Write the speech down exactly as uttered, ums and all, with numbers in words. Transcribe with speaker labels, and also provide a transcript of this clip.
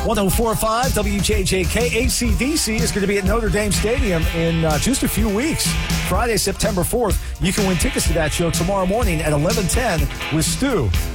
Speaker 1: one oh four point five W J J K. A C D C is going to be at Notre Dame Stadium in uh, just a few weeks. Friday, September fourth. You can win tickets to that show tomorrow morning at eleven ten with Stu.